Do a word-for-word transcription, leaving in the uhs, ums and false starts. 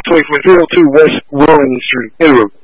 twenty-four, three oh two West Rowan Street, Italy.